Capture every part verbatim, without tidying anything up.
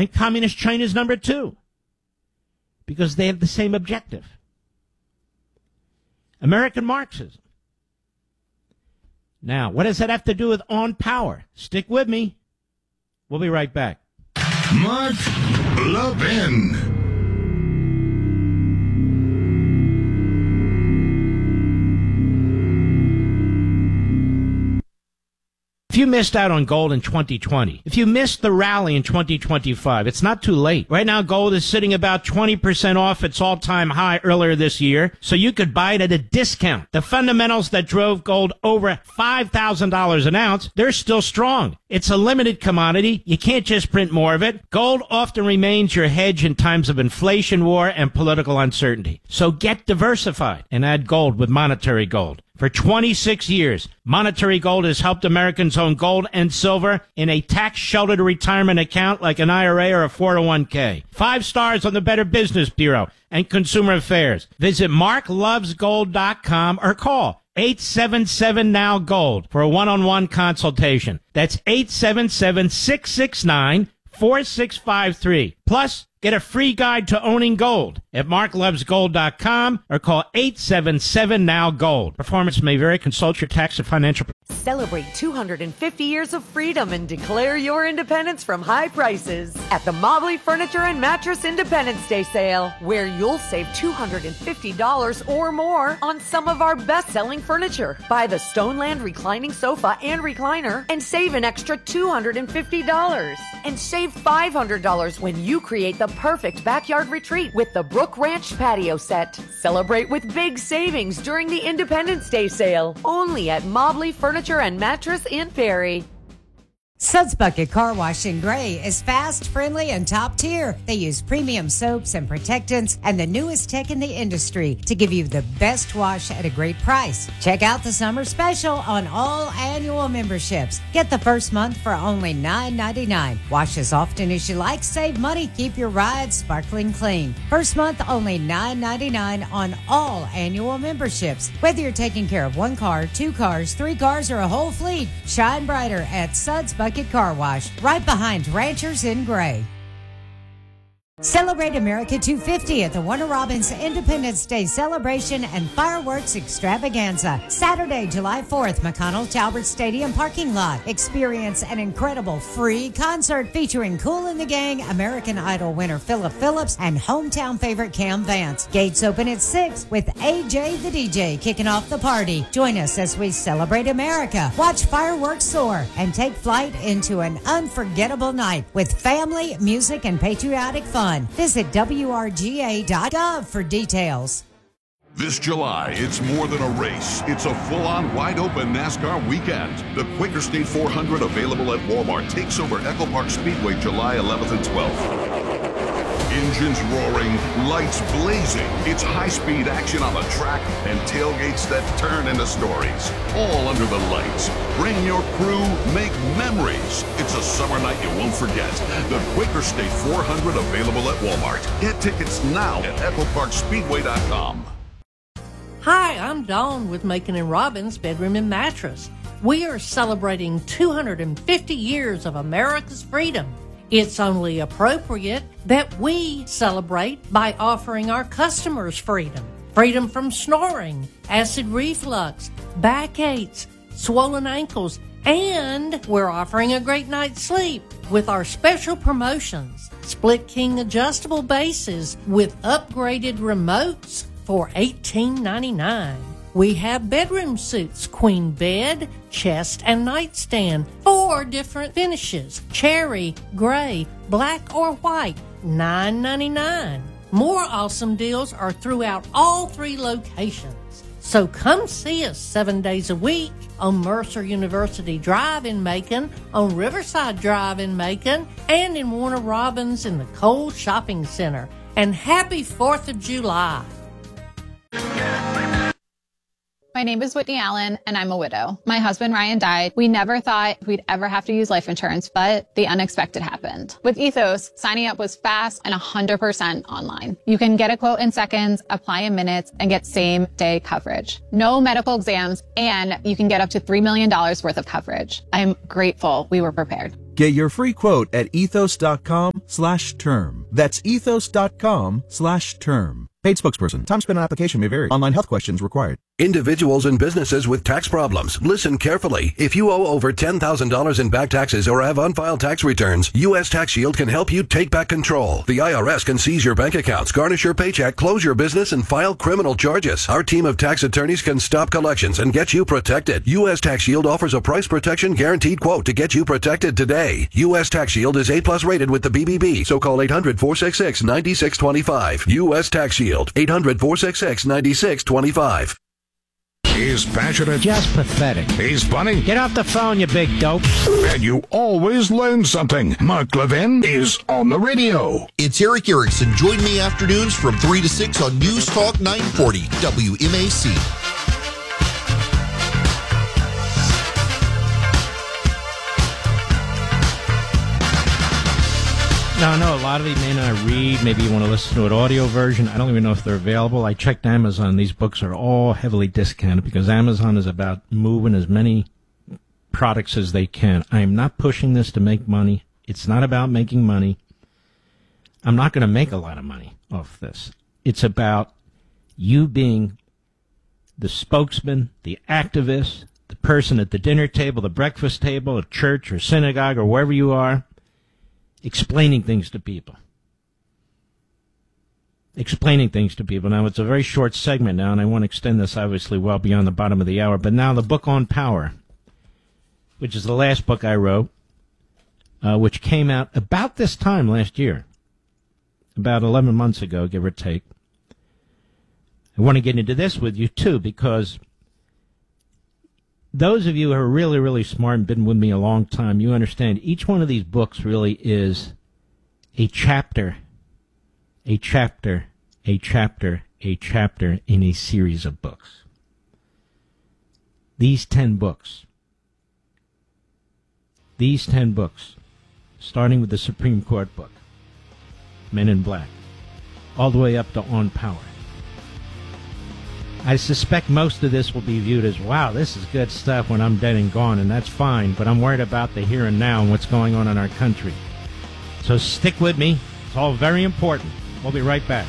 And Communist China's number two. Because they have the same objective. American Marxism. Now, what does that have to do with On Power? Stick with me. We'll be right back. Mark Levin. If you missed out on gold in twenty twenty, if you missed the rally in twenty twenty-five, it's not too late. Right now, gold is sitting about twenty percent off its all-time high earlier this year, so you could buy it at a discount. The fundamentals that drove gold over five thousand dollars an ounce, they're still strong. It's a limited commodity. You can't just print more of it. Gold often remains your hedge in times of inflation, war, and political uncertainty. So get diversified and add gold with Monetary Gold. For twenty-six years, Monetary Gold has helped Americans own gold and silver in a tax-sheltered retirement account like an I R A or a four oh one k. Five stars on the Better Business Bureau and Consumer Affairs. Visit mark loves gold dot com or call eight seven seven now gold for a one-on-one consultation. That's eight seven seven, six six nine, four six five three. Plus, get a free guide to owning gold at mark loves gold dot com or call eight seven seven now gold. Performance may vary. Consult your tax and financial. Celebrate two hundred fifty years of freedom and declare your independence from high prices at the Mobley Furniture and Mattress Independence Day Sale, where you'll save two hundred fifty dollars or more on some of our best-selling furniture. Buy the Stoneland reclining sofa and recliner and save an extra two hundred fifty dollars. And save five hundred dollars when you create the perfect backyard retreat with the Brook Ranch patio set. Celebrate with big savings during the Independence Day Sale, only at Mobley Furniture and Mattress in Perry. Suds Bucket Car Wash in Gray is fast, friendly, and top tier. They use premium soaps and protectants and the newest tech in the industry to give you the best wash at a great price. Check out the summer special on all annual memberships. Get the first month for only nine ninety-nine. Wash as often as you like, save money, keep your ride sparkling clean. First month only nine ninety-nine on all annual memberships. Whether you're taking care of one car, two cars, three cars, or a whole fleet, shine brighter at Suds Bucket Car Wash, right behind Ranchers in Gray. Celebrate America two fifty at the Warner Robins Independence Day Celebration and Fireworks Extravaganza. Saturday, July fourth, McConnell Talbert Stadium parking lot. Experience an incredible free concert featuring Kool and the Gang, American Idol winner Philip Phillips, and hometown favorite Cam Vance. Gates open at six with A J the D J kicking off the party. Join us as we celebrate America, watch fireworks soar, and take flight into an unforgettable night with family, music, and patriotic fun. Visit W R G A dot gov for details. This July, it's more than a race. It's a full-on, wide-open NASCAR weekend. The Quaker State four hundred, available at Walmart, takes over Echo Park Speedway July eleventh and twelfth. Engines roaring, lights blazing. It's high-speed action on the track and tailgates that turn into stories. All under the lights. Bring your crew, make memories. It's a summer night you won't forget. The Quaker State four hundred, available at Walmart. Get tickets now at echo park speedway dot com. Hi, I'm Dawn with Macon and Robbins Bedroom and Mattress. We are celebrating two hundred fifty years of America's freedom. It's only appropriate that we celebrate by offering our customers freedom. Freedom from snoring, acid reflux, backaches, swollen ankles, and we're offering a great night's sleep with our special promotions. Split King adjustable bases with upgraded remotes for eighteen ninety-nine. We have bedroom suits, queen bed, chest, and nightstand, four different finishes, cherry, gray, black, or white, nine ninety-nine. More awesome deals are throughout all three locations. So come see us seven days a week on Mercer University Drive in Macon, on Riverside Drive in Macon, and in Warner Robins in the Cole Shopping Center. And happy fourth of July. My name is Whitney Allen, and I'm a widow. My husband, Ryan, died. We never thought we'd ever have to use life insurance, but the unexpected happened. With Ethos, signing up was fast and one hundred percent online. You can get a quote in seconds, apply in minutes, and get same-day coverage. No medical exams, and you can get up to three million dollars worth of coverage. I'm grateful we were prepared. Get your free quote at ethos dot com slash term. That's ethos.com slash term. Paid spokesperson. Time spent on application may vary. Online health questions required. Individuals and businesses with tax problems, listen carefully. If you owe over ten thousand dollars in back taxes or have unfiled tax returns, U S Tax Shield can help you take back control. The I R S can seize your bank accounts, garnish your paycheck, close your business, and file criminal charges. Our team of tax attorneys can stop collections and get you protected. U S Tax Shield offers a price protection guaranteed quote to get you protected today. U S Tax Shield is A plus rated with the B B B, so call eight hundred, four six six, nine six two five. U S Tax Shield, eight hundred, four six six, nine six two five. He's passionate. Just pathetic. He's funny. Get off the phone, you big dope. And you always learn something. Mark Levin is on the radio. It's Eric Erickson. Join me afternoons from three to six on News Talk nine forty W M A C. Now, I know a lot of you may not read. Maybe you want to listen to an audio version. I don't even know if they're available. I checked Amazon. These books are all heavily discounted because Amazon is about moving as many products as they can. I am not pushing this to make money. It's not about making money. I'm not going to make a lot of money off this. It's about you being the spokesman, the activist, the person at the dinner table, the breakfast table, at church or synagogue or wherever you are, explaining things to people. Explaining things to people. Now, it's a very short segment now, and I want to extend this, obviously, well beyond the bottom of the hour. But now the book on power, which is the last book I wrote, uh, which came out about this time last year, about eleven months ago, give or take. I want to get into this with you, too, because those of you who are really, really smart and been with me a long time, you understand each one of these books really is a chapter, a chapter, a chapter, a chapter in a series of books. These ten books, these ten books, starting with the Supreme Court book, Men in Black, all the way up to On Power. I suspect most of this will be viewed as, wow, this is good stuff when I'm dead and gone, and that's fine, but I'm worried about the here and now and what's going on in our country. So stick with me. It's all very important. We'll be right back.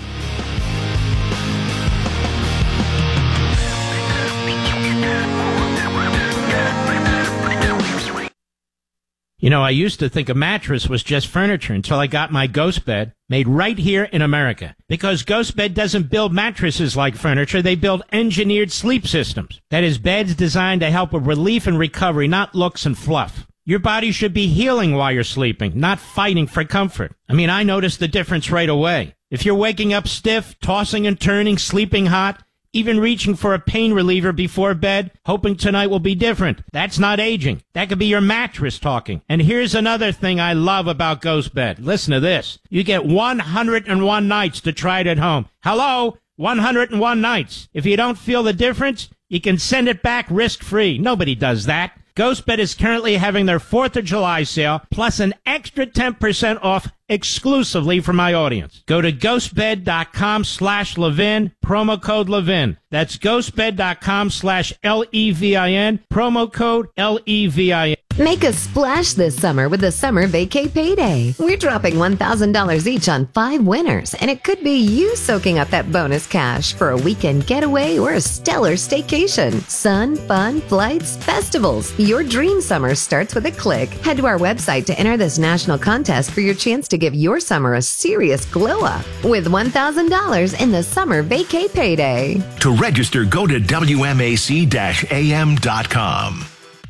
You know, I used to think a mattress was just furniture until I got my Ghost Bed made right here in America. Because Ghost Bed doesn't build mattresses like furniture, they build engineered sleep systems. That is, beds designed to help with relief and recovery, not looks and fluff. Your body should be healing while you're sleeping, not fighting for comfort. I mean, I noticed the difference right away. If you're waking up stiff, tossing and turning, sleeping hot, even reaching for a pain reliever before bed, hoping tonight will be different. That's not aging. That could be your mattress talking. And here's another thing I love about Ghost Bed. Listen to this. You get one hundred one nights to try it at home. Hello? one hundred one nights. If you don't feel the difference, you can send it back risk-free. Nobody does that. GhostBed is currently having their fourth of July sale, plus an extra ten percent off exclusively for my audience. Go to ghostbed.com slash Levin, promo code Levin. That's ghostbed.com slash L E V I N, promo code L E V I N. Make a splash this summer with the Summer Vacay Payday. We're dropping one thousand dollars each on five winners, and it could be you soaking up that bonus cash for a weekend getaway or a stellar staycation. Sun, fun, flights, festivals. Your dream summer starts with a click. Head to our website to enter this national contest for your chance to give your summer a serious glow up with one thousand dollars in the Summer Vacay Payday. To register, go to W M A C A M dot com.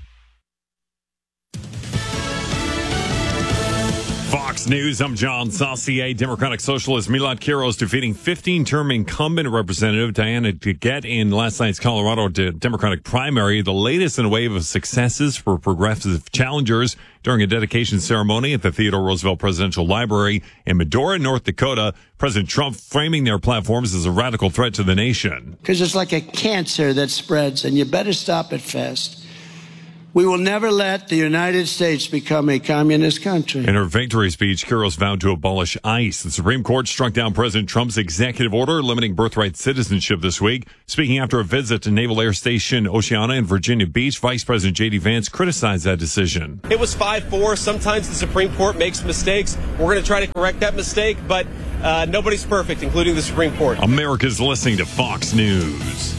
Fox News, I'm John Saucier. Democratic Socialist Milad Kiros defeating fifteen-term incumbent Representative Diana DeGette in last night's Colorado Democratic primary, the latest in a wave of successes for progressive challengers during a dedication ceremony at the Theodore Roosevelt Presidential Library in Medora, North Dakota. President Trump framing their platforms as a radical threat to the nation. Because it's like a cancer that spreads, and you better stop it fast. We will never let the United States become a communist country. In her victory speech, Quiros vowed to abolish ICE. The Supreme Court struck down President Trump's executive order limiting birthright citizenship this week. Speaking after a visit to Naval Air Station Oceana in Virginia Beach, Vice President J D Vance criticized that decision. It was five four. Sometimes the Supreme Court makes mistakes. We're going to try to correct that mistake, but uh, nobody's perfect, including the Supreme Court. America's listening to Fox News.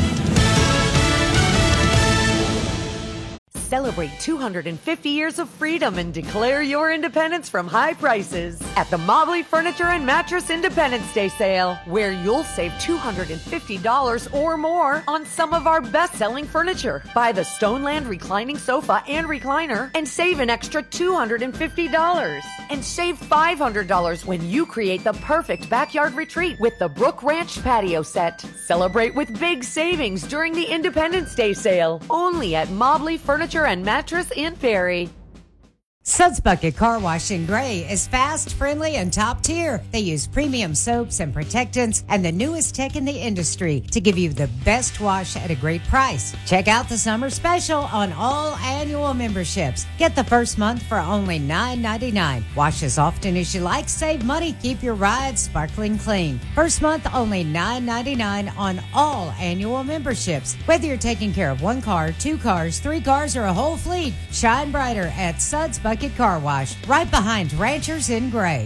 Celebrate two hundred fifty years of freedom and declare your independence from high prices at the Mobley Furniture and Mattress Independence Day sale, where you'll save two hundred fifty dollars or more on some of our best-selling furniture. Buy the Stoneland reclining sofa and recliner and save an extra two hundred fifty dollars. And save five hundred dollars when you create the perfect backyard retreat with the Brook Ranch patio set. Celebrate with big savings during the Independence Day sale, only at Mobley Furniture and Mattress in Perry. Suds Bucket Car Wash in Gray is fast, friendly, and top tier. They use premium soaps and protectants and the newest tech in the industry to give you the best wash at a great price. Check out the summer special on all annual memberships. Get the first month for only nine ninety-nine. Wash as often as you like, save money, keep your ride sparkling clean. First month only nine ninety-nine on all annual memberships. Whether you're taking care of one car, two cars, three cars, or a whole fleet, shine brighter at Suds Bucket Car Wash, right behind Ranchers in Gray.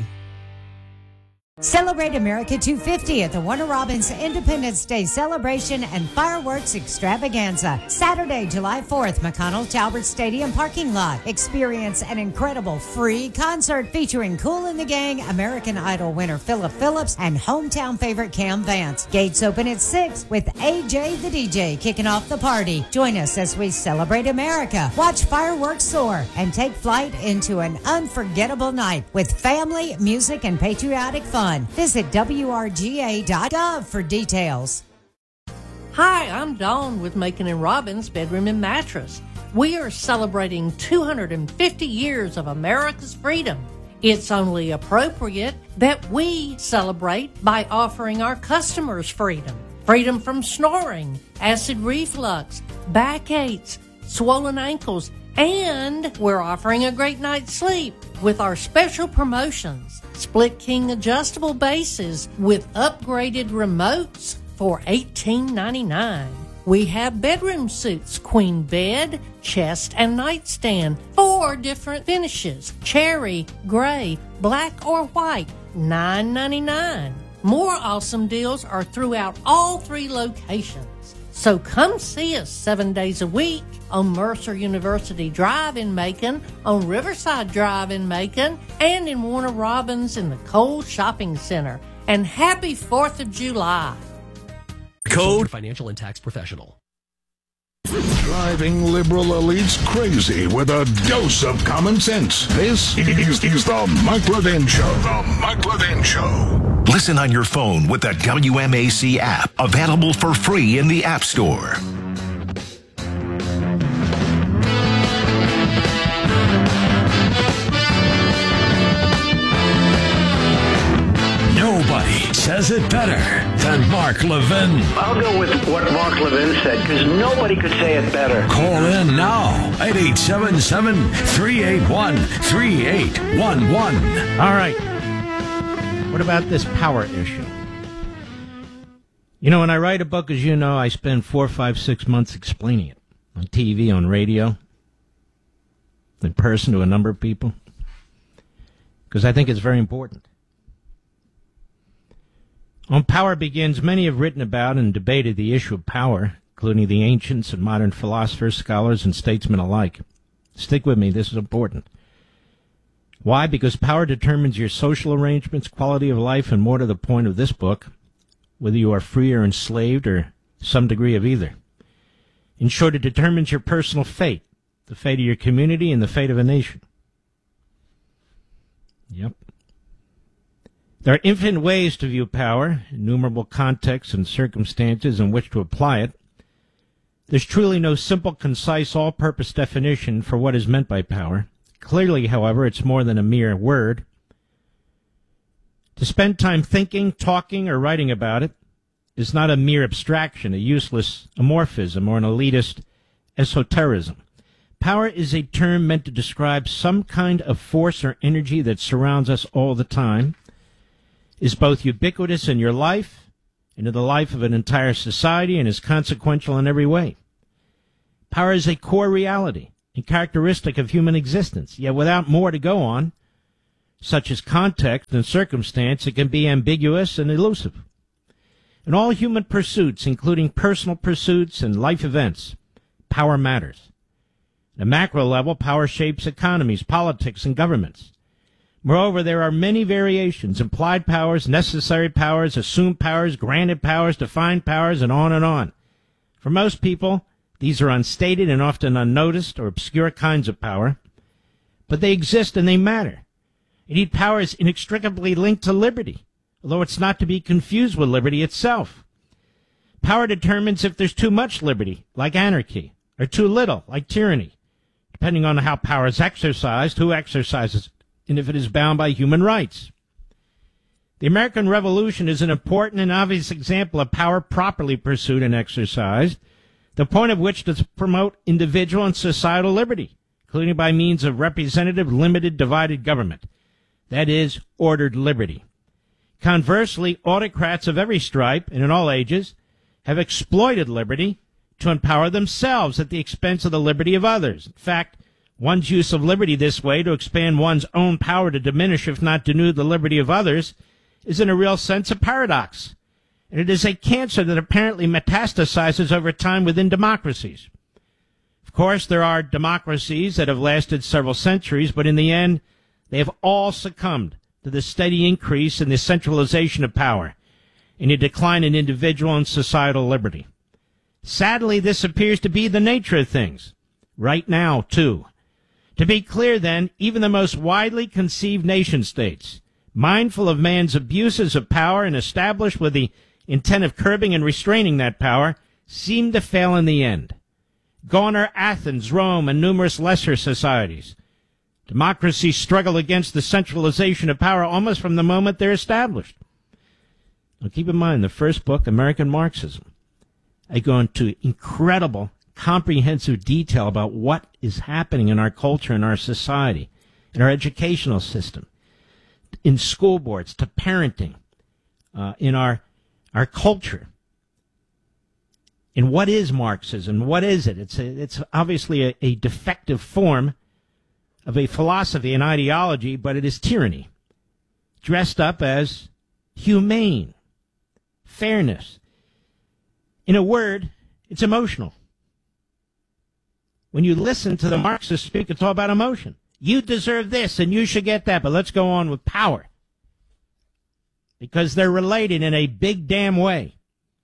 Celebrate America two fifty at the Warner Robins Independence Day Celebration and Fireworks Extravaganza. Saturday, July fourth, McConnell Talbert Stadium parking lot. Experience an incredible free concert featuring Kool and the Gang, American Idol winner Philip Phillips, and hometown favorite Cam Vance. Gates open at six with A J the D J kicking off the party. Join us as we celebrate America, watch fireworks soar, and take flight into an unforgettable night with family, music, and patriotic fun. Visit W R G A dot gov for details. Hi, I'm Dawn with Macon and Robbins Bedroom and Mattress. We are celebrating two hundred fifty years of America's freedom. It's only appropriate that we celebrate by offering our customers freedom. Freedom from snoring, acid reflux, backaches, swollen ankles, and we're offering a great night's sleep with our special promotions. Split King adjustable bases with upgraded remotes for eighteen ninety-nine. We have bedroom suits, queen bed, chest, and nightstand. Four different finishes: cherry, gray, black, or white. nine ninety-nine. More awesome deals are throughout all three locations. So come see us seven days a week on Mercer University Drive in Macon, on Riverside Drive in Macon, and in Warner Robins in the Cole Shopping Center. And happy fourth of July. Code Financial and Tax Professional. Driving liberal elites crazy with a dose of common sense. This is, is the Mike Levin Show. The Mike Levin Show. Listen on your phone with the W M A C app, available for free in the App Store. Nobody says it better than Mark Levin. I'll go with what Mark Levin said, because nobody could say it better. Call in now at eight seven seven, three eight one, three eight one one. All right. What about this power issue? You know, when I write a book, as you know, I spend four, five, six months explaining it on T V, on radio, in person to a number of people, because I think it's very important. On Power Begins, many have written about and debated the issue of power, including the ancients and modern philosophers, scholars, and statesmen alike. Stick with me, this is important. Why? Because power determines your social arrangements, quality of life, and more to the point of this book, whether you are free or enslaved or some degree of either. In short, it determines your personal fate, the fate of your community, and the fate of a nation. Yep. There are infinite ways to view power, innumerable contexts and circumstances in which to apply it. There's truly no simple, concise, all-purpose definition for what is meant by power. Clearly, however, it's more than a mere word. To spend time thinking, talking, or writing about it is not a mere abstraction, a useless amorphism, or an elitist esotericism. Power is a term meant to describe some kind of force or energy that surrounds us all the time, is both ubiquitous in your life and in the life of an entire society, and is consequential in every way. Power is a core reality and characteristic of human existence, yet without more to go on, such as context and circumstance, it can be ambiguous and elusive. In all human pursuits, including personal pursuits and life events, power matters. At a macro level, power shapes economies, politics, and governments. Moreover, there are many variations: implied powers, necessary powers, assumed powers, granted powers, defined powers, and on and on. For most people, these are unstated and often unnoticed or obscure kinds of power, but they exist and they matter. Indeed, power is inextricably linked to liberty, although it's not to be confused with liberty itself. Power determines if there's too much liberty, like anarchy, or too little, like tyranny, depending on how power is exercised, who exercises it, and if it is bound by human rights. The American Revolution is an important and obvious example of power properly pursued and exercised, the point of which is to promote individual and societal liberty, including by means of representative, limited, divided government. That is, ordered liberty. Conversely, autocrats of every stripe and in all ages have exploited liberty to empower themselves at the expense of the liberty of others. In fact, one's use of liberty this way to expand one's own power to diminish, if not denude, the liberty of others is in a real sense a paradox. And it is a cancer that apparently metastasizes over time within democracies. Of course, there are democracies that have lasted several centuries, but in the end, they have all succumbed to the steady increase in the centralization of power and a decline in individual and societal liberty. Sadly, this appears to be the nature of things, right now, too. To be clear, then, even the most widely conceived nation-states, mindful of man's abuses of power and established with the intent of curbing and restraining that power, seem to fail in the end. Gone are Athens, Rome, and numerous lesser societies. Democracies struggle against the centralization of power almost from the moment they're established. Now keep in mind, the first book, American Marxism, I go into incredible, comprehensive detail about what is happening in our culture, in our society, in our educational system, in school boards, to parenting, uh, in our our culture. And what is Marxism? What is it? It's a, it's obviously a, a defective form of a philosophy and ideology, but it is tyranny, dressed up as humane, fairness. In a word, it's emotional. When you listen to the Marxists speak, it's all about emotion. You deserve this and you should get that, but let's go on with power. Because they're related in a big damn way.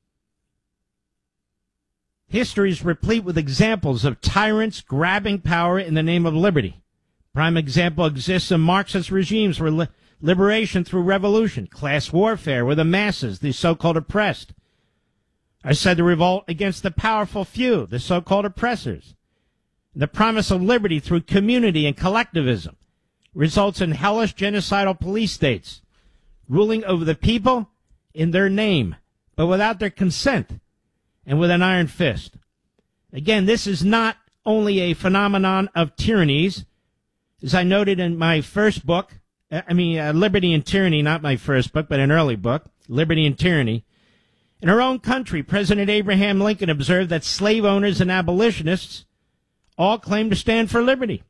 History is replete with examples of tyrants grabbing power in the name of liberty. Prime example exists in Marxist regimes where li- liberation through revolution, class warfare, where the masses, the so-called oppressed, are said to revolt against the powerful few, the so-called oppressors. The promise of liberty through community and collectivism results in hellish genocidal police states, ruling over the people in their name, but without their consent and with an iron fist. Again, this is not only a phenomenon of tyrannies, as I noted in my first book, I mean, uh, Liberty and Tyranny, not my first book, but an early book, Liberty and Tyranny. In our own country, President Abraham Lincoln observed that slave owners and abolitionists all claim to stand for liberty.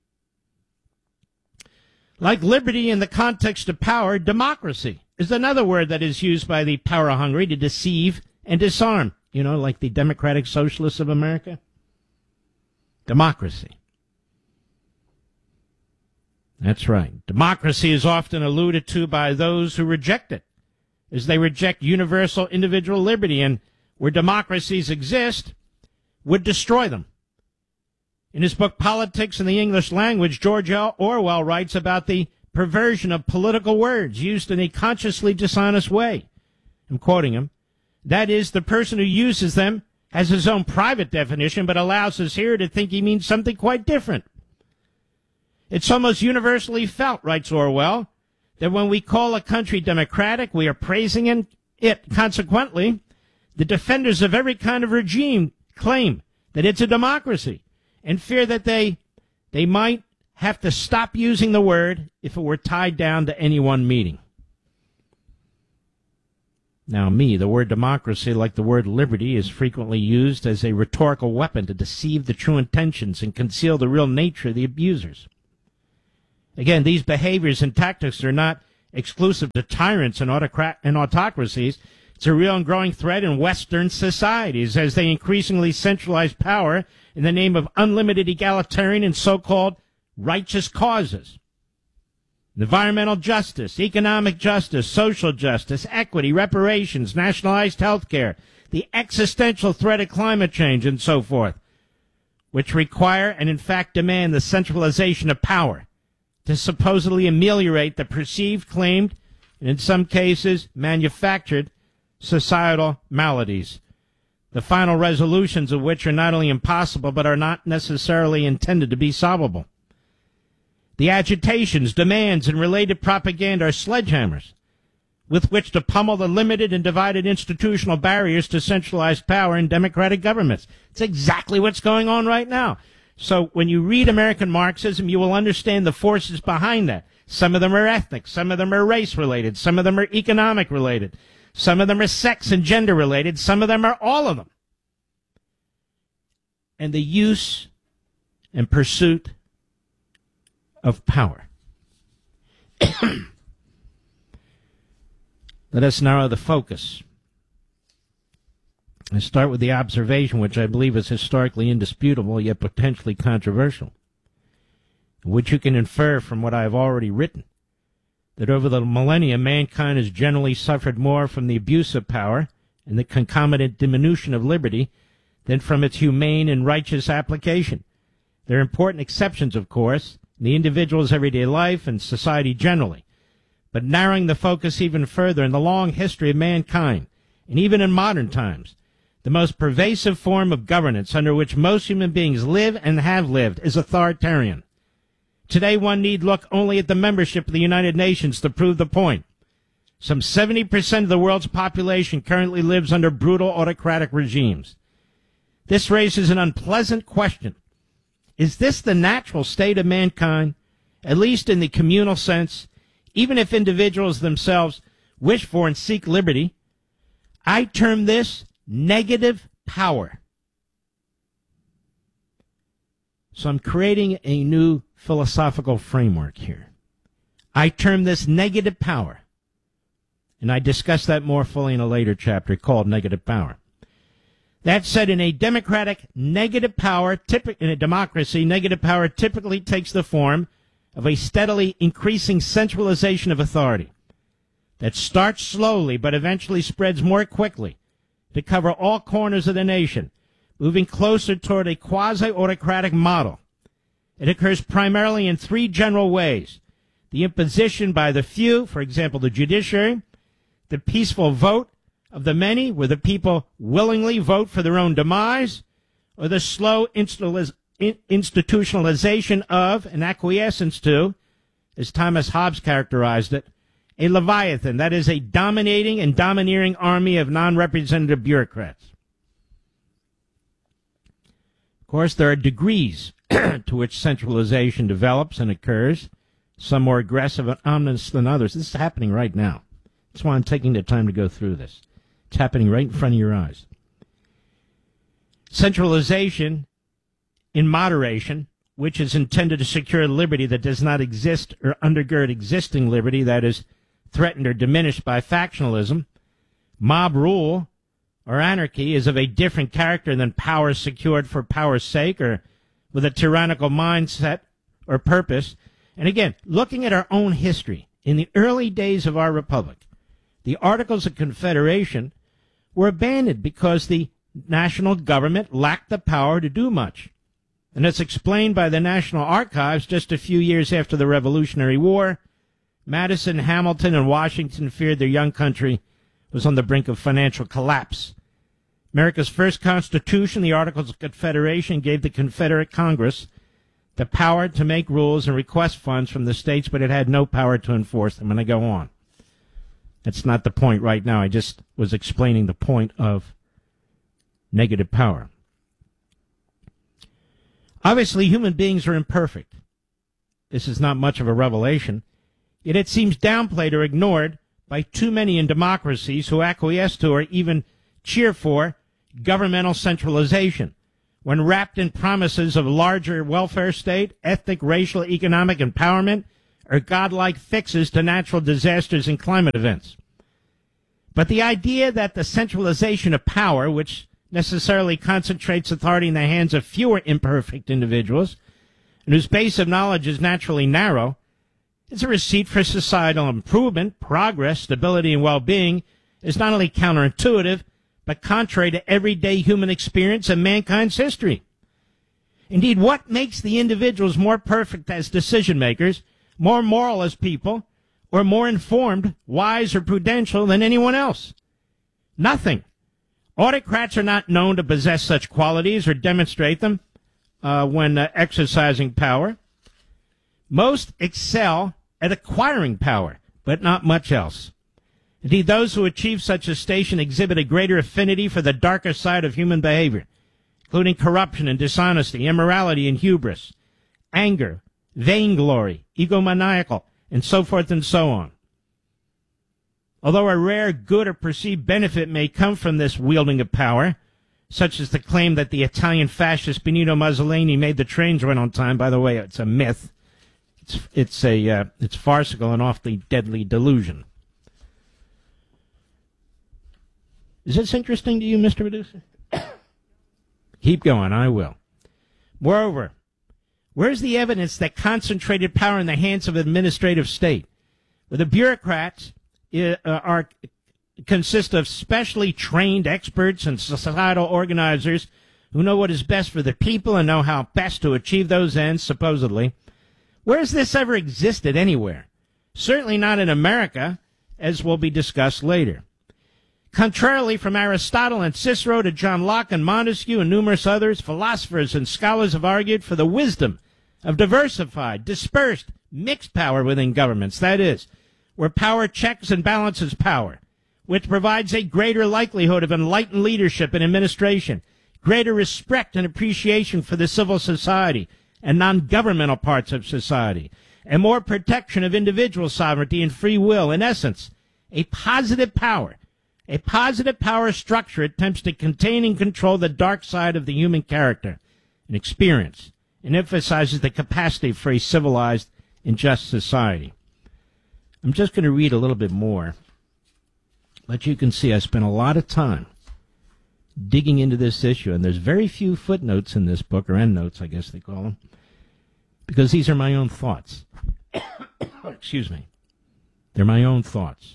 Like liberty in the context of power, democracy is another word that is used by the power-hungry to deceive and disarm. You know, like the Democratic Socialists of America. Democracy. That's right. Democracy is often alluded to by those who reject it, as they reject universal individual liberty, and where democracies exist, would destroy them. In his book Politics in the English Language, George Orwell writes about the perversion of political words used in a consciously dishonest way. I'm quoting him. That is, the person who uses them has his own private definition, but allows his hearer to think he means something quite different. It's almost universally felt, writes Orwell, that when we call a country democratic, we are praising it. Consequently, the defenders of every kind of regime claim that it's a democracy and fear that they They might have to stop using the word if it were tied down to any one meaning. Now, me, the word democracy, like the word liberty, is frequently used as a rhetorical weapon to deceive the true intentions and conceal the real nature of the abusers. Again, these behaviors and tactics are not exclusive to tyrants and, autocrat- and autocracies. It's a real and growing threat in Western societies as they increasingly centralize power in the name of unlimited egalitarian and so-called righteous causes. Environmental justice, economic justice, social justice, equity, reparations, nationalized health care, the existential threat of climate change, and so forth, which require and in fact demand the centralization of power to supposedly ameliorate the perceived, claimed, and in some cases manufactured societal maladies, the final resolutions of which are not only impossible but are not necessarily intended to be solvable. The agitations, demands, and related propaganda are sledgehammers with which to pummel the limited and divided institutional barriers to centralized power in democratic governments. It's exactly what's going on right now. So when you read American Marxism, you will understand the forces behind that. Some of them are ethnic, some of them are race-related, some of them are economic-related, some of them are sex and gender-related, some of them are all of them. And the use and pursuit of power. Let us narrow the focus and start with the observation, which I believe is historically indisputable, yet potentially controversial, which you can infer from what I have already written, that over the millennia, mankind has generally suffered more from the abuse of power and the concomitant diminution of liberty than from its humane and righteous application. There are important exceptions, of course, in the individual's everyday life and society generally. But narrowing the focus even further, in the long history of mankind, and even in modern times, the most pervasive form of governance under which most human beings live and have lived is authoritarian. Today one need look only at the membership of the United Nations to prove the point. Some seventy percent of the world's population currently lives under brutal autocratic regimes. This raises an unpleasant question. Is this the natural state of mankind, at least in the communal sense, even if individuals themselves wish for and seek liberty? I term this negative power. So I'm creating a new philosophical framework here. I term this negative power, and I discuss that more fully in a later chapter called Negative Power. That said, in a democratic, negative power, typ- in a democracy, negative power typically takes the form of a steadily increasing centralization of authority that starts slowly but eventually spreads more quickly to cover all corners of the nation, moving closer toward a quasi-autocratic model. It occurs primarily in three general ways: the imposition by the few, for example, the judiciary; the peaceful vote of the many, where the people willingly vote for their own demise; or the slow institutionalization of and acquiescence to, as Thomas Hobbes characterized it, a leviathan, that is, a dominating and domineering army of non-representative bureaucrats. Of course, there are degrees to which centralization develops and occurs, some more aggressive and ominous than others. This is happening right now. That's why I'm taking the time to go through this. It's happening right in front of your eyes. Centralization in moderation, which is intended to secure liberty that does not exist or undergird existing liberty that is threatened or diminished by factionalism. Mob rule or anarchy is of a different character than power secured for power's sake or with a tyrannical mindset or purpose. And again, looking at our own history, in the early days of our republic, the Articles of Confederation were abandoned because the national government lacked the power to do much. And it's explained by the National Archives just a few years after the Revolutionary War. Madison, Hamilton, and Washington feared their young country was on the brink of financial collapse. America's first Constitution, the Articles of Confederation, gave the Confederate Congress the power to make rules and request funds from the states, but it had no power to enforce them. And I go on. That's not the point right now. I just was explaining the point of negative power. Obviously, human beings are imperfect. This is not much of a revelation, yet it seems downplayed or ignored by too many in democracies who acquiesce to or even cheer for governmental centralization, when wrapped in promises of larger welfare state, ethnic, racial, economic empowerment, or godlike fixes to natural disasters and climate events. But the idea that the centralization of power, which necessarily concentrates authority in the hands of fewer imperfect individuals, and whose base of knowledge is naturally narrow, is a receipt for societal improvement, progress, stability, and well-being, is not only counterintuitive, but contrary to everyday human experience and mankind's history. Indeed, what makes the individuals more perfect as decision-makers, more moral as people, or more informed, wise, or prudential than anyone else? Nothing. Autocrats are not known to possess such qualities or demonstrate them uh, when uh, exercising power. Most excel at acquiring power, but not much else. Indeed, those who achieve such a station exhibit a greater affinity for the darker side of human behavior, including corruption and dishonesty, immorality and hubris, anger, vainglory, egomaniacal, and so forth and so on. Although a rare good or perceived benefit may come from this wielding of power, such as the claim that the Italian fascist Benito Mussolini made the trains run on time, by the way, it's a myth. It's it's a uh, it's farcical and awfully deadly delusion. Is this interesting to you, Mister Producer? Keep going, I will. Moreover, where's the evidence that concentrated power in the hands of an administrative state, where the bureaucrats uh, are consist of specially trained experts and societal organizers who know what is best for the people and know how best to achieve those ends, supposedly? Where has this ever existed anywhere? Certainly not in America, as will be discussed later. Contrarily, from Aristotle and Cicero to John Locke and Montesquieu and numerous others, philosophers and scholars have argued for the wisdom of diversified, dispersed, mixed power within governments. That is, where power checks and balances power, which provides a greater likelihood of enlightened leadership and administration, greater respect and appreciation for the civil society and non-governmental parts of society, and more protection of individual sovereignty and free will. In essence, a positive power. A positive power structure attempts to contain and control the dark side of the human character and experience, and emphasizes the capacity for a civilized and just society. I'm just going to read a little bit more, but you can see I spent a lot of time digging into this issue, and there's very few footnotes in this book, or endnotes, I guess they call them, because these are my own thoughts. Excuse me. They're my own thoughts.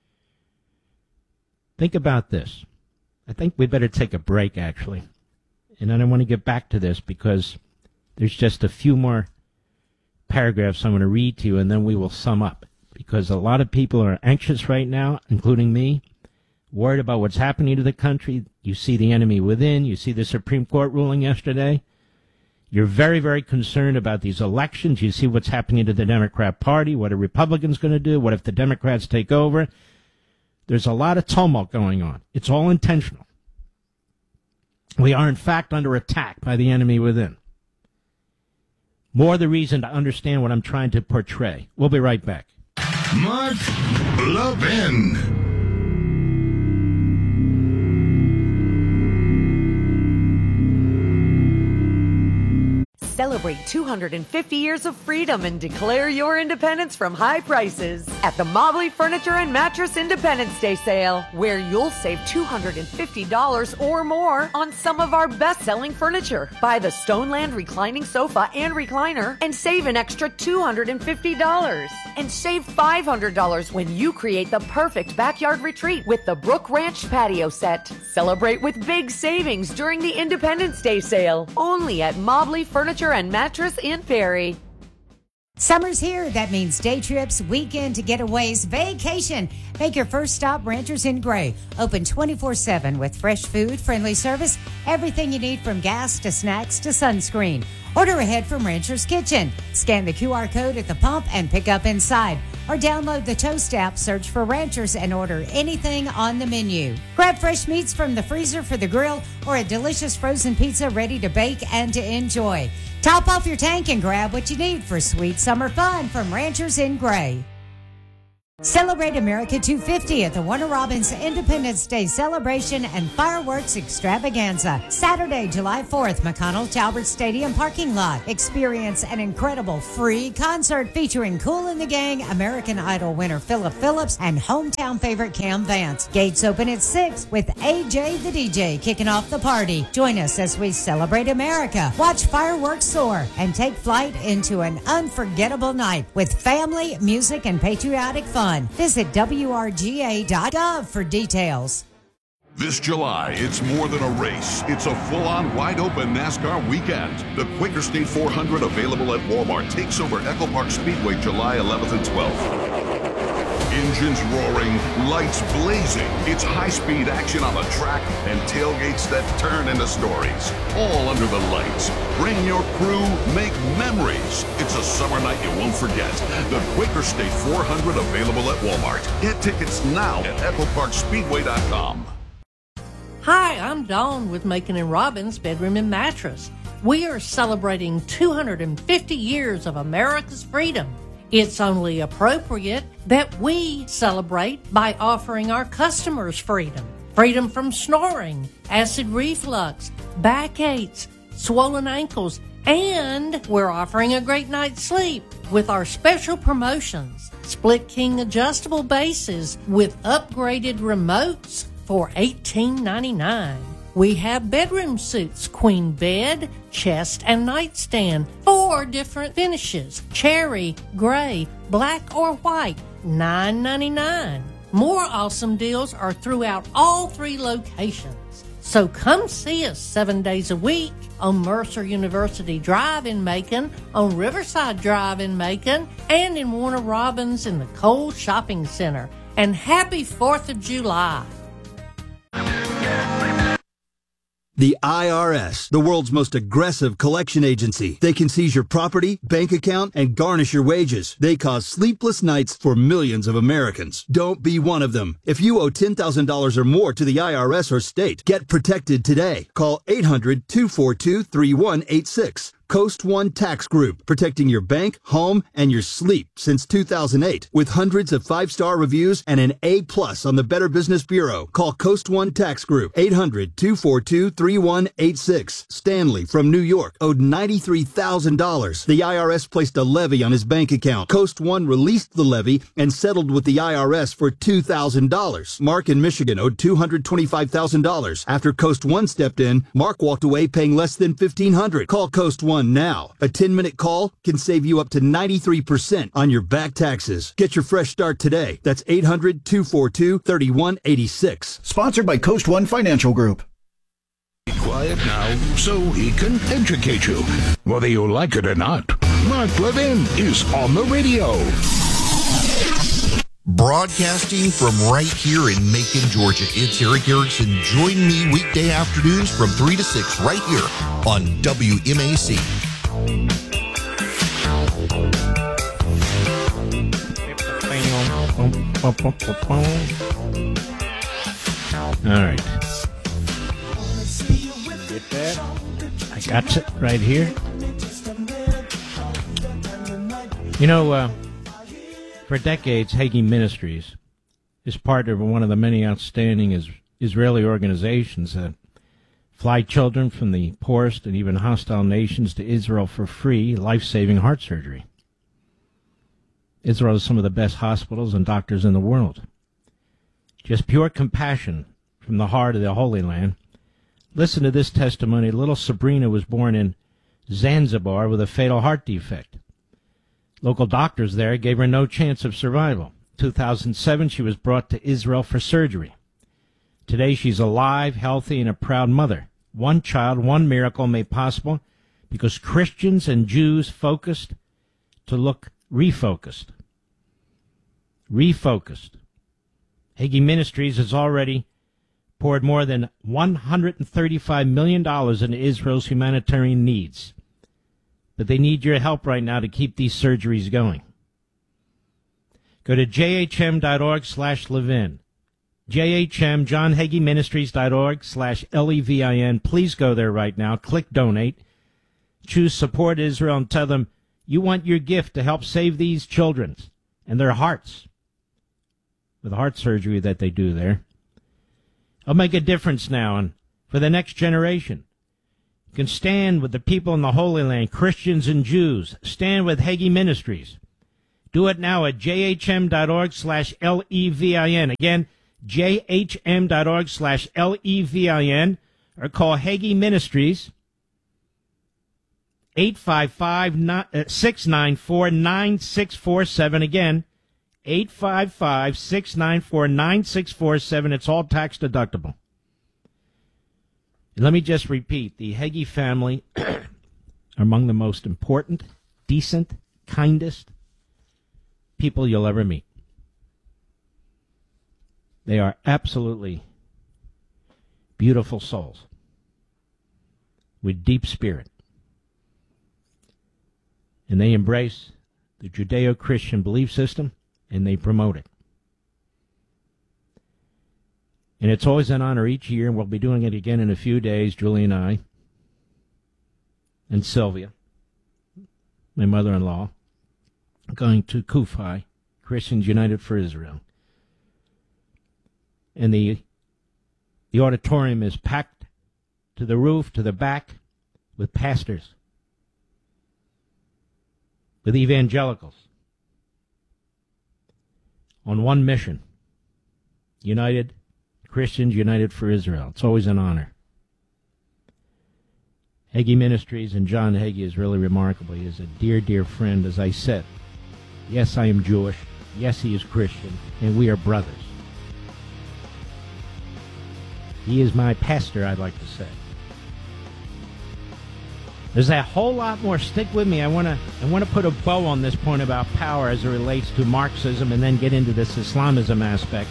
Think about this. I think we better take a break, actually. And then I want to get back to this because there's just a few more paragraphs I'm going to read to you, and then we will sum up. Because a lot of people are anxious right now, including me, worried about what's happening to the country. You see the enemy within. You see the Supreme Court ruling yesterday. You're very, very concerned about these elections. You see what's happening to the Democrat Party. What are Republicans going to do? What if the Democrats take over? There's a lot of tumult going on. It's all intentional. We are, in fact, under attack by the enemy within. More the reason to understand what I'm trying to portray. We'll be right back. Mark Levin. Celebrate two hundred fifty years of freedom and declare your independence from high prices at the Mobley Furniture and Mattress Independence Day sale, where you'll save two hundred fifty dollars or more on some of our best-selling furniture. Buy the Stoneland reclining sofa and recliner and save an extra two hundred fifty dollars. And save five hundred dollars when you create the perfect backyard retreat with the Brook Ranch patio set. Celebrate with big savings during the Independence Day sale, only at Mobley Furniture and Mattress in Perry. Summer's here. That means day trips, weekend getaways, vacation. Make your first stop Ranchers in Gray. Open twenty-four seven with fresh food, friendly service, everything you need from gas to snacks to sunscreen. Order ahead from Rancher's Kitchen. Scan the Q R code at the pump and pick up inside. Or download the Toast app, search for Ranchers, and order anything on the menu. Grab fresh meats from the freezer for the grill or a delicious frozen pizza ready to bake and to enjoy. Top off your tank and grab what you need for sweet summer fun from Ranchers in Gray. Celebrate America two fifty at the Warner Robins Independence Day Celebration and Fireworks Extravaganza. Saturday, July fourth, McConnell Talbert Stadium parking lot. Experience an incredible free concert featuring Kool and the Gang, American Idol winner Philip Phillips, and hometown favorite Cam Vance. Gates open at six with A J the D J kicking off the party. Join us as we celebrate America, watch fireworks soar, and take flight into an unforgettable night with family, music, and patriotic fun. Visit W R G A dot gov for details. This July, it's more than a race. It's a full-on, wide-open NASCAR weekend. The Quaker State four hundred, available at Walmart, takes over Echo Park Speedway July eleventh and twelfth. Engines roaring, lights blazing. It's high-speed action on the track and tailgates that turn into stories. All under the lights. Bring your crew, make memories. It's a summer night you won't forget. The Quaker State four hundred, available at Walmart. Get tickets now at echo park speedway dot com. Hi, I'm Dawn with Macon and Robbins Bedroom and Mattress. We are celebrating two hundred fifty years of America's freedom. It's only appropriate that we celebrate by offering our customers freedom. Freedom from snoring, acid reflux, backaches, swollen ankles, and we're offering a great night's sleep with our special promotions. Split King adjustable bases with upgraded remotes for eighteen ninety-nine. We have bedroom suits, queen bed, chest, and nightstand. Four different finishes: cherry, gray, black, or white. nine ninety-nine. More awesome deals are throughout all three locations. So come see us seven days a week on Mercer University Drive in Macon, on Riverside Drive in Macon, and in Warner Robins in the Cole Shopping Center. And happy fourth of July. The I R S, the world's most aggressive collection agency. They can seize your property, bank account, and garnish your wages. They cause sleepless nights for millions of Americans. Don't be one of them. If you owe ten thousand dollars or more to the I R S or state, get protected today. Call eight hundred, two four two, three one eight six. Coast One Tax Group, protecting your bank, home, and your sleep since two thousand eight. With hundreds of five-star reviews and an A plus on the Better Business Bureau. Call Coast One Tax Group, eight hundred, two four two, three one eight six. Stanley from New York owed ninety-three thousand dollars. The I R S placed a levy on his bank account. Coast One released the levy and settled with the I R S for two thousand dollars. Mark in Michigan owed two hundred twenty-five thousand dollars. After Coast One stepped in, Mark walked away paying less than fifteen hundred dollars. Call Coast One now. A ten-minute call can save you up to ninety-three percent on your back taxes. Get your fresh start today. That's eight hundred, two four two, three one eight six. Sponsored by Coast One Financial Group. Be quiet now so he can educate you. Whether you like it or not, Mark Levin is on the radio. Broadcasting from right here in Macon, Georgia, it's Eric Erickson. Join me weekday afternoons from three to six right here on W M A C. All right. Get that? I got it right here. You know, uh, for decades, Hagee Ministries is part of one of the many outstanding is, Israeli organizations that fly children from the poorest and even hostile nations to Israel for free, life-saving heart surgery. Israel has some of the best hospitals and doctors in the world. Just pure compassion from the heart of the Holy Land. Listen to this testimony. Little Sabrina was born in Zanzibar with a fatal heart defect. Local doctors there gave her no chance of survival. two thousand seven, she was brought to Israel for surgery. Today, she's alive, healthy, and a proud mother. One child, one miracle made possible because Christians and Jews focused to look refocused. Refocused. Hagee Ministries has already poured more than one hundred thirty-five million dollars into Israel's humanitarian needs. But they need your help right now to keep these surgeries going. Go to jhm.org slash Levin. JHM, John Hagee Ministries dot org slash L E V I N. Please go there right now. Click donate. choose Support Israel and tell them you want your gift to help save these children and their hearts with the heart surgery that they do there. It'll make a difference now and for the next generation. You can stand with the people in the Holy Land, Christians and Jews. Stand with Hagee Ministries. Do it now at jhm.org slash L-E-V-I-N. Again, jhm.org slash L-E-V-I-N. Or call Hagee Ministries, eight five five, six nine four, nine six four seven. Again, eight five five, six nine four, nine six four seven. It's all tax deductible. And let me just repeat, the Hagee family are among the most important, decent, kindest people you'll ever meet. They are absolutely beautiful souls with deep spirit. And they embrace the Judeo-Christian belief system, and they promote it. And it's always an honor each year, and we'll be doing it again in a few days, Julie and I, and Sylvia, my mother-in-law, going to Kufi, Christians United for Israel. And the The auditorium is packed to the roof, to the back, with pastors, with evangelicals, on one mission, United, Christians United for Israel. It's always an honor. Hagee Ministries and John Hagee is really remarkable. He is a dear, dear friend, as I said. Yes, I am Jewish. Yes, he is Christian, and we are brothers. He is my pastor, I'd like to say. There's a whole lot more. Stick with me. I want to I want to put a bow on this point about power as it relates to Marxism and then get into this Islamism aspect.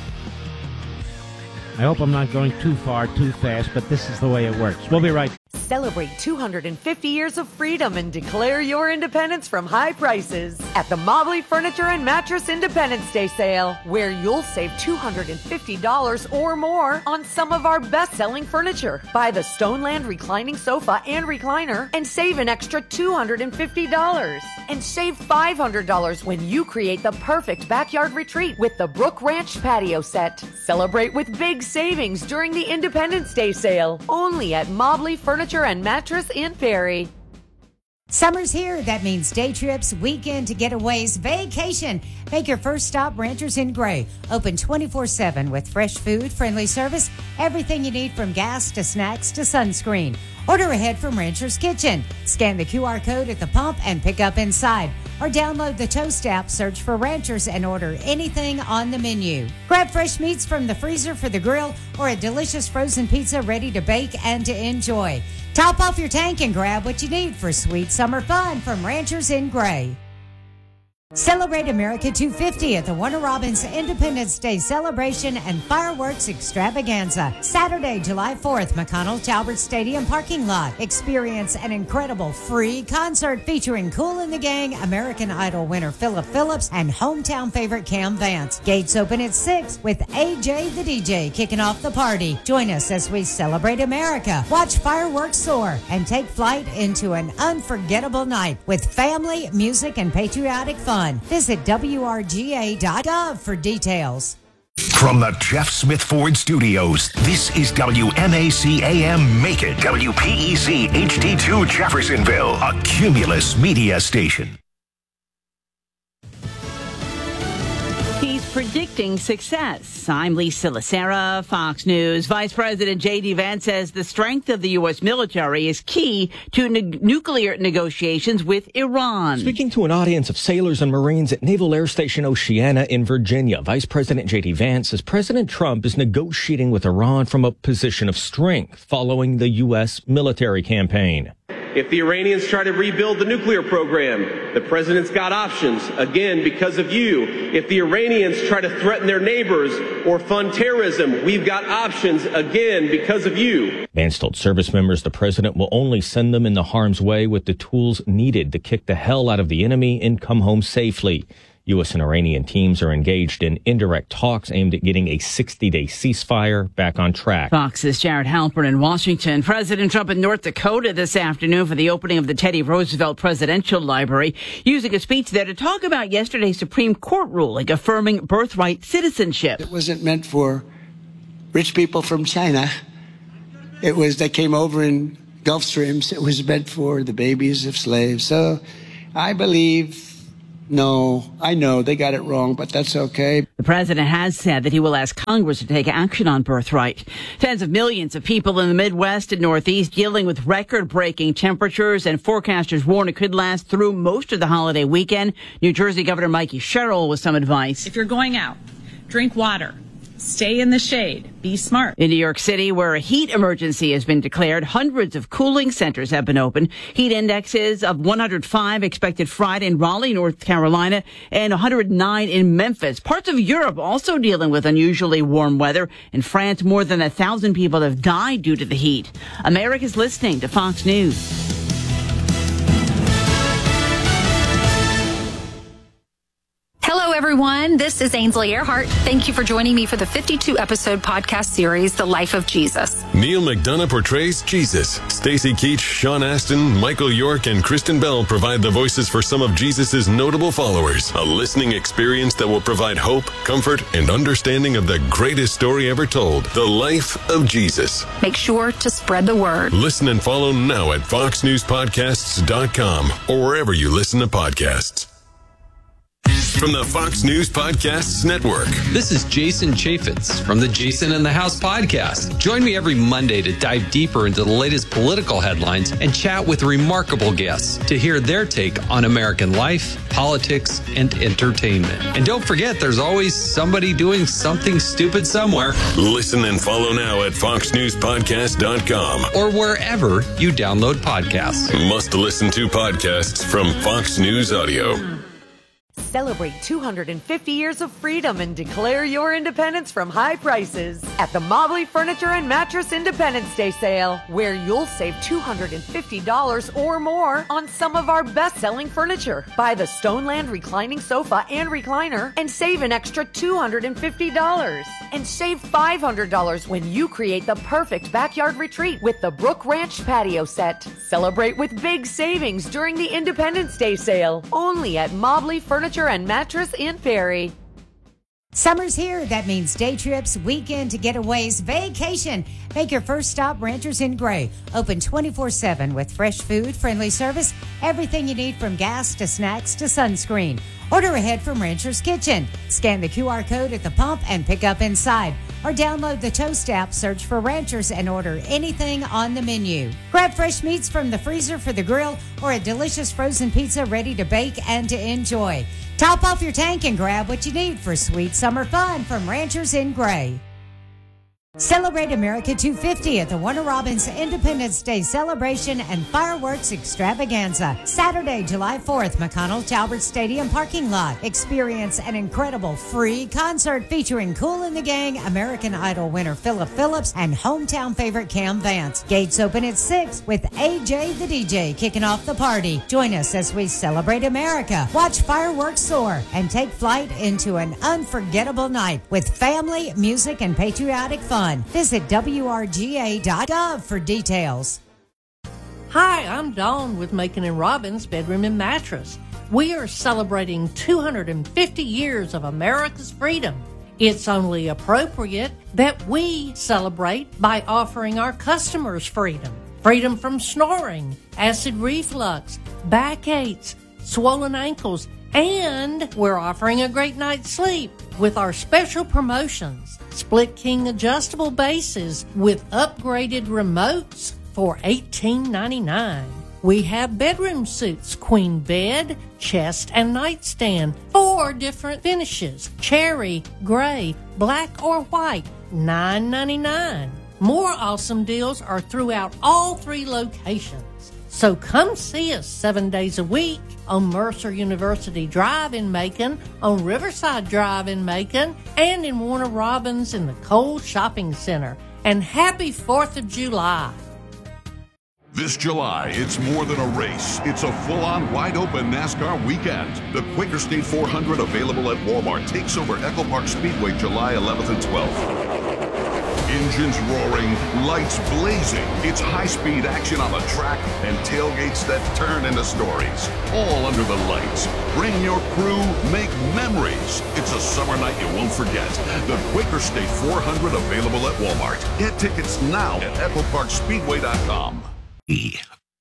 I hope I'm not going too far, too fast, but this is the way it works. We'll be right back. Celebrate two hundred fifty years of freedom and declare your independence from high prices at the Mobley Furniture and Mattress Independence Day sale, where you'll save two hundred fifty dollars or more on some of our best-selling furniture. Buy the Stoneland reclining sofa and recliner and save an extra two hundred fifty dollars. And save five hundred dollars when you create the perfect backyard retreat with the Brook Ranch patio set. Celebrate with big savings during the Independence Day sale, only at Mobley Furniture and Mattress in Perry. Summer's here. That means day trips, weekend to getaways, vacation. Make your first stop Ranchers in Gray. Open twenty-four seven with fresh food, friendly service, everything you need from gas to snacks to sunscreen. Order ahead from Rancher's Kitchen. Scan the Q R code at the pump and pick up inside. Or download the Toast app, search for Ranchers, and order anything on the menu. Grab fresh meats from the freezer for the grill or a delicious frozen pizza ready to bake and to enjoy. Top off your tank and grab what you need for sweet summer fun from Ranchers in Gray. Celebrate America two fifty at the Warner Robins Independence Day Celebration and Fireworks Extravaganza. Saturday, July fourth, McConnell Talbert Stadium parking lot. Experience an incredible free concert featuring Kool and the Gang, American Idol winner Philip Phillips, and hometown favorite Cam Vance. Gates open at six with A J the D J kicking off the party. Join us as we celebrate America, watch fireworks soar, and take flight into an unforgettable night with family, music, and patriotic fun. Visit W R G A dot gov for details. From the Jeff Smith Ford Studios, this is W M A C A M Macon, W P E C H D two Jeffersonville, a Cumulus media station. He's predicting success. I'm Lisa Lacera, Fox News. Vice President J D. Vance says the strength of the U S military is key to ne- nuclear negotiations with Iran. Speaking to an audience of sailors and Marines at Naval Air Station Oceana in Virginia, Vice President J D. Vance says President Trump is negotiating with Iran from a position of strength following the U S military campaign. If the Iranians try to rebuild the nuclear program, the president's got options, again, because of you. If the Iranians try to threaten their neighbors or fund terrorism, we've got options, again, because of you. Vance told service members the president will only send them in the harm's way with the tools needed to kick the hell out of the enemy and come home safely. U S and Iranian teams are engaged in indirect talks aimed at getting a sixty-day ceasefire back on track. Fox's Jared Halpern in Washington. President Trump in North Dakota this afternoon for the opening of the Teddy Roosevelt Presidential Library, using a speech there to talk about yesterday's Supreme Court ruling affirming birthright citizenship. It wasn't meant for rich people from China. It was, they came over in Gulf Streams. It was meant for the babies of slaves. So I believe... No, I know they got it wrong, but that's okay. The president has said that he will ask Congress to take action on birthright. Tens of millions of people in the Midwest and Northeast dealing with record-breaking temperatures, and forecasters warn it could last through most of the holiday weekend. New Jersey Governor Mikey Sherrill with some advice. If you're going out, drink water. Stay in the shade. Be smart. In New York City, where a heat emergency has been declared, hundreds of cooling centers have been opened. Heat indexes of one hundred five expected Friday in Raleigh, North Carolina, and one hundred nine in Memphis. Parts of Europe also dealing with unusually warm weather. In France, more than a thousand people have died due to the heat. America's listening to Fox News. Hello, everyone. This is Ainsley Earhart. Thank you for joining me for the fifty-two episode podcast series, The Life of Jesus. Neil McDonough portrays Jesus. Stacy Keach, Sean Astin, Michael York, and Kristen Bell provide the voices for some of Jesus' notable followers. A listening experience that will provide hope, comfort, and understanding of the greatest story ever told, The Life of Jesus. Make sure to spread the word. Listen and follow now at fox news podcasts dot com or wherever you listen to podcasts. From the Fox News Podcasts Network. This is Jason Chaffetz from the Jason in the House podcast. Join me every Monday to dive deeper into the latest political headlines and chat with remarkable guests to hear their take on American life, politics, and entertainment. And don't forget, there's always somebody doing something stupid somewhere. Listen and follow now at fox news podcast dot com or wherever you download podcasts. Must listen to podcasts from Fox News Audio. Celebrate two hundred fifty years of freedom and declare your independence from high prices at the Mobley Furniture and Mattress Independence Day sale, where you'll save two hundred fifty dollars or more on some of our best-selling furniture. Buy the Stoneland reclining sofa and recliner and save an extra two hundred fifty dollars. And save five hundred dollars when you create the perfect backyard retreat with the Brook Ranch patio set. Celebrate with big savings during the Independence Day sale, only at Mobley Furniture and Mattress in Perry. Summer's here. That means day trips, weekend getaways, vacation. Make your first stop Ranchers Inn Gray. Open twenty-four seven with fresh food, friendly service, everything you need from gas to snacks to sunscreen. Order ahead from Rancher's Kitchen. Scan the Q R code at the pump and pick up inside. Or download the Toast app, search for Ranchers, and order anything on the menu. Grab fresh meats from the freezer for the grill or a delicious frozen pizza ready to bake and to enjoy. Top off your tank and grab what you need for sweet summer fun from Ranchers Inn Gray. Celebrate America two fifty at the Warner Robins Independence Day celebration and fireworks extravaganza. Saturday, July fourth, McConnell Talbert Stadium parking lot. Experience an incredible free concert featuring Kool and the Gang, American Idol winner Philip Phillips, and hometown favorite Cam Vance. Gates open at six with A J the D J kicking off the party. Join us as we celebrate America, watch fireworks soar, and take flight into an unforgettable night with family, music, and patriotic fun. Visit W R G A dot gov for details. Hi, I'm Dawn with Macon and Robbins Bedroom and Mattress. We are celebrating two hundred fifty years of America's freedom. It's only appropriate that we celebrate by offering our customers freedom. Freedom from snoring, acid reflux, backaches, swollen ankles, and we're offering a great night's sleep with our special promotions. Split king adjustable bases with upgraded remotes for eighteen ninety-nine. We have bedroom suits, queen bed, chest, and nightstand. Four different finishes: cherry, gray, black, or white. nine ninety-nine. More awesome deals are throughout all three locations. So come see us seven days a week on Mercer University Drive in Macon, on Riverside Drive in Macon, and in Warner Robins in the Cole Shopping Center. And happy fourth of July. This July, it's more than a race. It's a full-on, wide-open NASCAR weekend. The Quaker State four hundred, available at Walmart, takes over Echo Park Speedway July eleventh and twelfth. Engines roaring, lights blazing. It's high-speed action on the track and tailgates that turn into stories. All under the lights. Bring your crew, make memories. It's a summer night you won't forget. The Quaker State four hundred, available at Walmart. Get tickets now at echo park speedway dot com. He's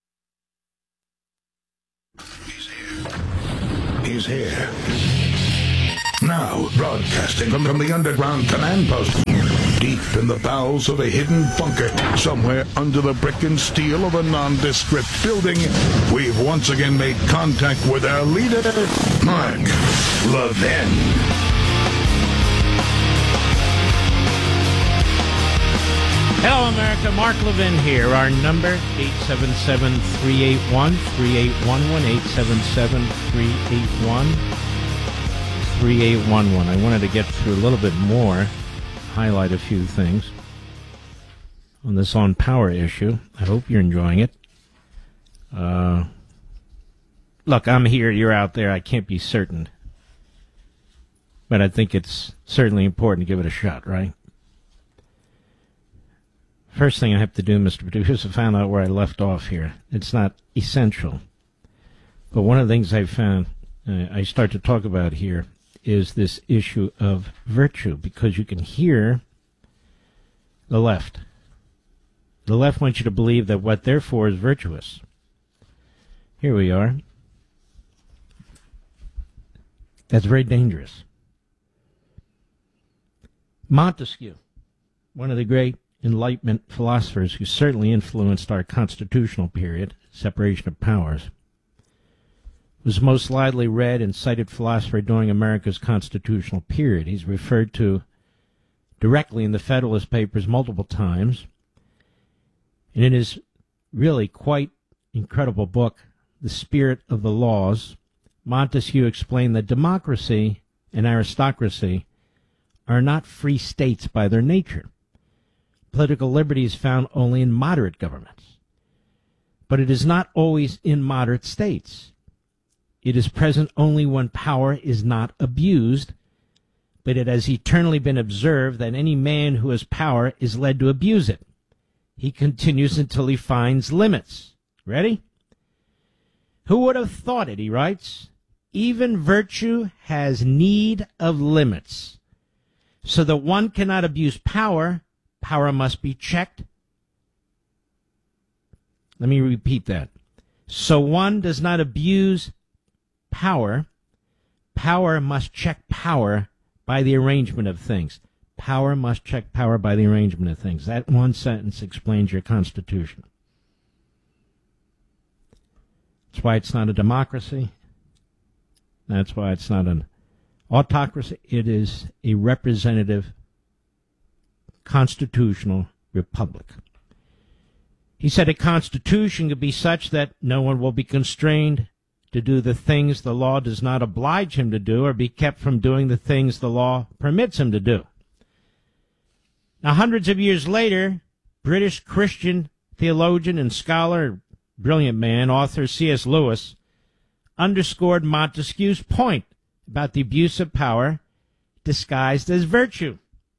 here. He's here. Now, broadcasting from, from the underground command post, deep in the bowels of a hidden bunker, somewhere under the brick and steel of a nondescript building, we've once again made contact with our leader, Mark Levin. Hello, America. Mark Levin here. Our number, eight seven seven, three eight one, three eight one one, eight seven seven, three eight one, three eight one one. I wanted to get through a little bit more, highlight a few things on this on power issue. I hope you're enjoying it. Uh, look, I'm here, you're out there. I can't be certain. But I think it's certainly important to give it a shot, right? First thing I have to do, Mister Producer, is to find out where I left off here. It's not essential. But one of the things I found, uh, I start to talk about here, is this issue of virtue, because you can hear the left. The left wants you to believe that what they're for is virtuous. Here we are. That's very dangerous. Montesquieu, one of the great Enlightenment philosophers who certainly influenced our constitutional period, separation of powers, was most widely read and cited philosopher during America's constitutional period. He's referred to directly in the Federalist Papers multiple times. And in his really quite incredible book, The Spirit of the Laws, Montesquieu explained that democracy and aristocracy are not free states by their nature. Political liberty is found only in moderate governments. But it is not always in moderate states. It is present only when power is not abused, but it has eternally been observed that any man who has power is led to abuse it. He continues until he finds limits. Ready? Who would have thought it, he writes. Even virtue has need of limits, so that one cannot abuse power. Power must be checked. Let me repeat that. So one does not abuse power. Power must check power by the arrangement of things. Power must check power by the arrangement of things. That one sentence explains your Constitution. That's why it's not a democracy. That's why it's not an autocracy. It is a representative constitutional republic. He said a constitution could be such that no one will be constrained to do the things the law does not oblige him to do, or be kept from doing the things the law permits him to do. Now, hundreds of years later, British Christian theologian and scholar, brilliant man, author C S Lewis, underscored Montesquieu's point about the abuse of power disguised as virtue.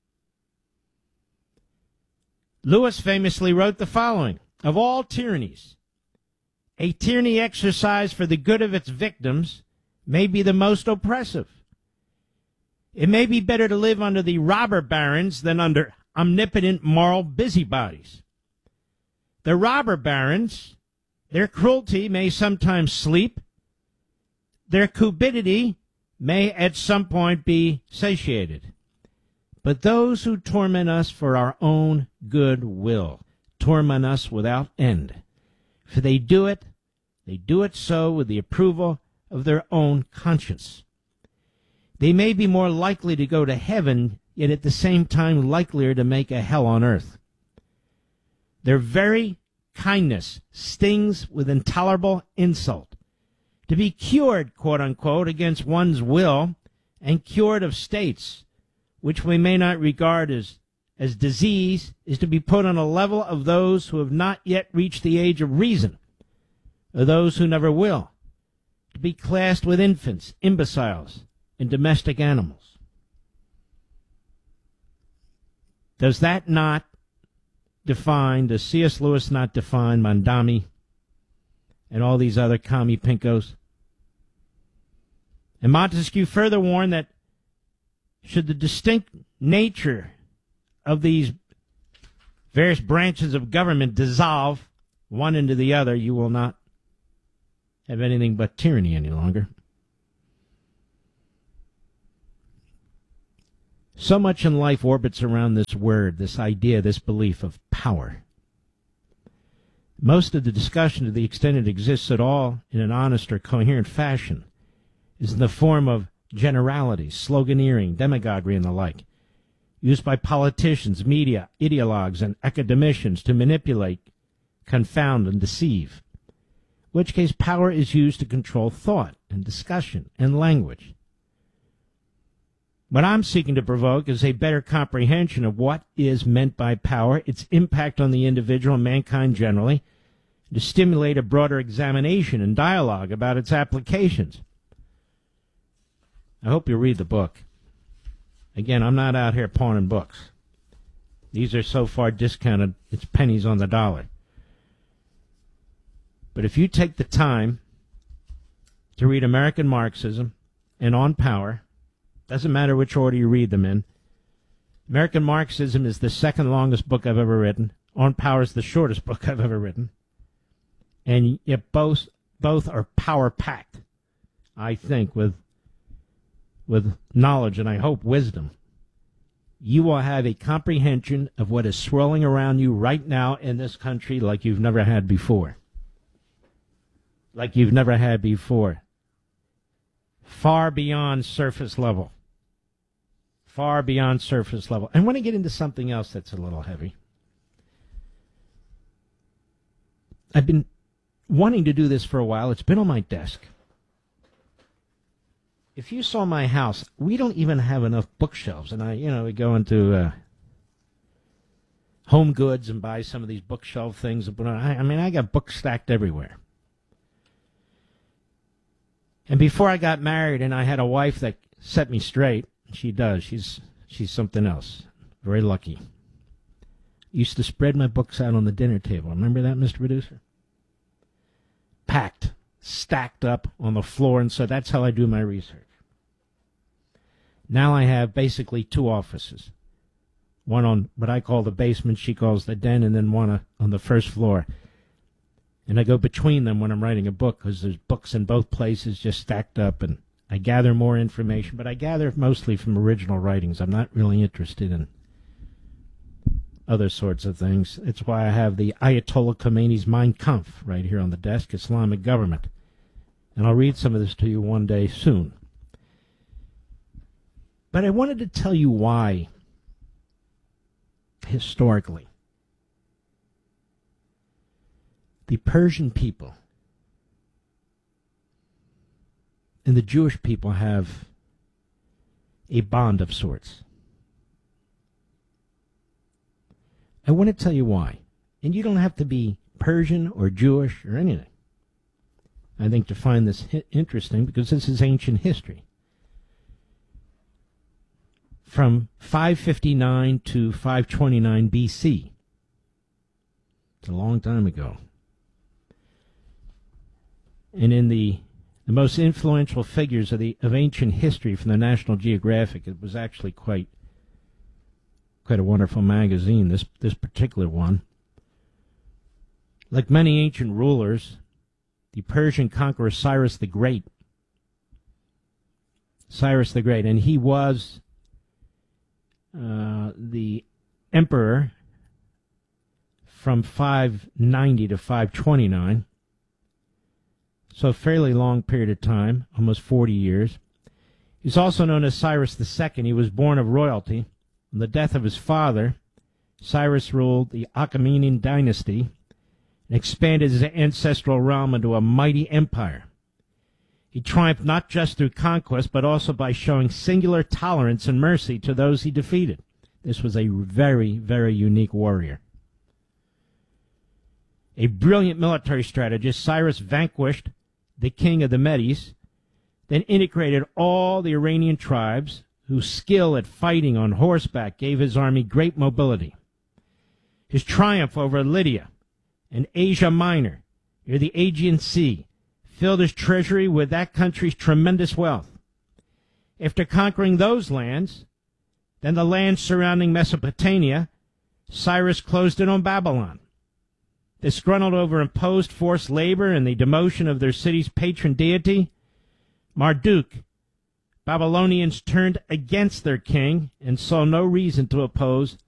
Lewis famously wrote the following: of all tyrannies, a tyranny exercised for the good of its victims may be the most oppressive. It may be better to live under the robber barons than under omnipotent moral busybodies. The robber barons, their cruelty may sometimes sleep. Their cupidity may at some point be satiated. But those who torment us for our own good will torment us without end. For they do it, they do it so with the approval of their own conscience. They may be more likely to go to heaven, yet at the same time likelier to make a hell on earth. Their very kindness stings with intolerable insult. To be cured, quote unquote, against one's will, and cured of states which we may not regard as as disease is to be put on a level of those who have not yet reached the age of reason, or those who never will, to be classed with infants, imbeciles, and domestic animals. Does that not define, does C S. Lewis not define Mondami and all these other commie pinkos? And Montesquieu further warned that should the distinct nature of these various branches of government dissolve one into the other, you will not have anything but tyranny any longer. So much in life orbits around this word, this idea, this belief of power. Most of the discussion, to the extent it exists at all in an honest or coherent fashion, is in the form of generalities, sloganeering, demagoguery, and the like, used by politicians, media, ideologues, and academicians to manipulate, confound, and deceive. In which case power is used to control thought and discussion and language. What I'm seeking to provoke is a better comprehension of what is meant by power, its impact on the individual and mankind generally, to stimulate a broader examination and dialogue about its applications. I hope you read the book. Again, I'm not out here pawning books. These are so far discounted, it's pennies on the dollar. But if you take the time to read American Marxism and On Power, doesn't matter which order you read them in, American Marxism is the second longest book I've ever written. On Power is the shortest book I've ever written. And yet both, both are power-packed, I think, with with knowledge and I hope wisdom. You will have a comprehension of what is swirling around you right now in this country like you've never had before. Like you've never had before. Far beyond surface level. Far beyond surface level. I want to get into something else that's a little heavy. I've been wanting to do this for a while. It's been on my desk. If you saw my house, we don't even have enough bookshelves. And I, you know, we go into uh, Home Goods and buy some of these bookshelf things. But I, I mean, I got books stacked everywhere. And before I got married and I had a wife that set me straight, she does. She's she's something else. Very lucky. Used to spread my books out on the dinner table. Remember that, Mister Producer? Packed, stacked up on the floor, and so that's how I do my research. Now I have basically two offices. One on what I call the basement, she calls the den, and then one on the first floor. And I go between them when I'm writing a book because there's books in both places just stacked up, and I gather more information, but I gather mostly from original writings. I'm not really interested in other sorts of things. It's why I have the Ayatollah Khomeini's Mein Kampf right here on the desk, Islamic Government. And I'll read some of this to you one day soon. But I wanted to tell you why, historically, the Persian people and the Jewish people have a bond of sorts. I want to tell you why. And you don't have to be Persian or Jewish or anything, I think, to find this hi- interesting, because this is ancient history. From five fifty-nine to five twenty-nine B C. It's a long time ago. And in the the most influential figures of the of ancient history from the National Geographic, it was actually quite quite a wonderful magazine, this this particular one. Like many ancient rulers, the Persian conqueror Cyrus the Great, Cyrus the Great, and he was uh, the emperor from five ninety to five twenty-nine. So a fairly long period of time, almost forty years. He's also known as Cyrus the Second. He was born of royalty. On the death of his father, Cyrus ruled the Achaemenid dynasty and expanded his ancestral realm into a mighty empire. He triumphed not just through conquest, but also by showing singular tolerance and mercy to those he defeated. This was a very, very unique warrior. A brilliant military strategist, Cyrus vanquished the king of the Medes, then integrated all the Iranian tribes whose skill at fighting on horseback gave his army great mobility. His triumph over Lydia and Asia Minor near the Aegean Sea filled his treasury with that country's tremendous wealth. After conquering those lands, then the lands surrounding Mesopotamia, Cyrus closed in on Babylon. Disgruntled over imposed forced labor and the demotion of their city's patron deity, Marduk, Babylonians turned against their king and saw no reason to oppose